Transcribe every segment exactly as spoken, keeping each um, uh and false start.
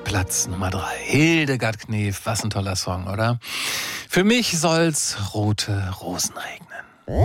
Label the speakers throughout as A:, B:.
A: Platz Nummer drei. Hildegard Knef, was ein toller Song, oder? Für mich soll's rote Rosen regnen.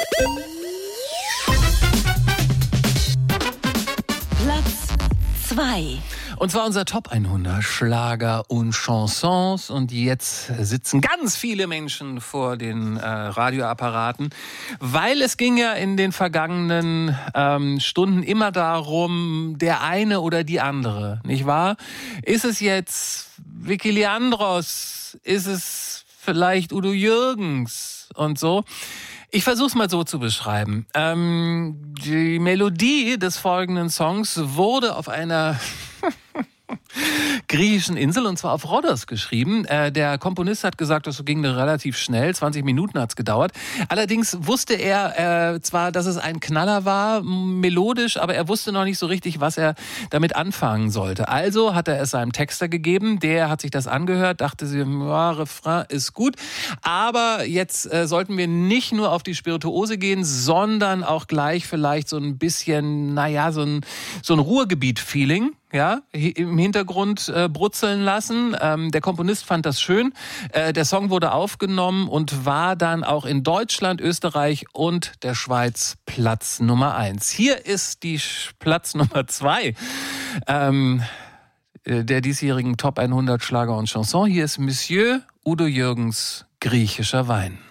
B: Platz zwei.
A: Und zwar unser Top hundert Schlager und Chansons. Und jetzt sitzen ganz viele Menschen vor den äh, Radioapparaten, weil es ging ja in den vergangenen ähm, Stunden immer darum, der eine oder die andere, nicht wahr? Ist es jetzt Vicky Leandros? Ist es vielleicht Udo Jürgens und so? Ich versuch's mal so zu beschreiben. Ähm, die Melodie des folgenden Songs wurde auf einer griechischen Insel, und zwar auf Rhodos geschrieben. Äh, der Komponist hat gesagt, das ging relativ schnell, zwanzig Minuten hat's gedauert. Allerdings wusste er äh, zwar, dass es ein Knaller war, melodisch, aber er wusste noch nicht so richtig, was er damit anfangen sollte. Also hat er es seinem Texter gegeben, der hat sich das angehört, dachte sich, ja, Refrain ist gut, aber jetzt äh, sollten wir nicht nur auf die Spirituose gehen, sondern auch gleich vielleicht so ein bisschen, naja, so ein, so ein Ruhrgebiet-Feeling, ja, im Hintergrund äh, brutzeln lassen. Ähm, der Komponist fand das schön. Äh, der Song wurde aufgenommen und war dann auch in Deutschland, Österreich und der Schweiz Platz Nummer eins. Hier ist die Sch- Platz Nummer zwei ähm, der diesjährigen Top hundert Schlager und Chanson. Hier ist Monsieur Udo Jürgens, Griechischer Wein.